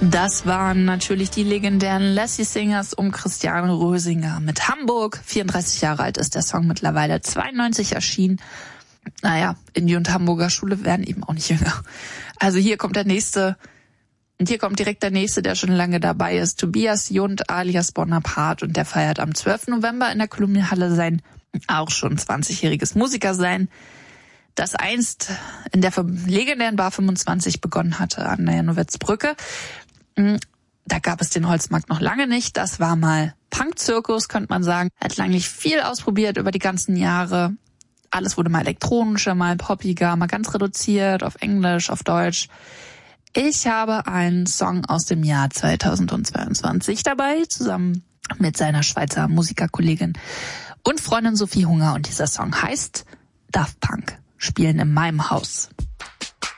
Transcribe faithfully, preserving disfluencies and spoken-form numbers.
Das waren natürlich die legendären Lassie Singers um Christiane Rösinger mit Hamburg. vierunddreißig Jahre alt ist der Song mittlerweile, zweiundneunzig erschienen. Naja, in die und Hamburger Schule werden eben auch nicht jünger. Also hier kommt der nächste, und hier kommt direkt der nächste, der schon lange dabei ist. Tobias Jund alias Bonaparte, und der feiert am zwölften November in der Kolumnienhalle sein auch schon zwanzigjähriges Musikersein, das einst in der legendären Bar fünfundzwanzig begonnen hatte an der Janowitzbrücke. Da gab es den Holzmarkt noch lange nicht. Das war mal Punk-Zirkus, könnte man sagen. Er hat lange viel ausprobiert über die ganzen Jahre. Alles wurde mal elektronischer, mal poppiger, mal ganz reduziert, auf Englisch, auf Deutsch. Ich habe einen Song aus dem Jahr zweitausendzweiundzwanzig dabei, zusammen mit seiner Schweizer Musikerkollegin und Freundin Sophie Hunger. Und dieser Song heißt Daft Punk, spielen in meinem Haus.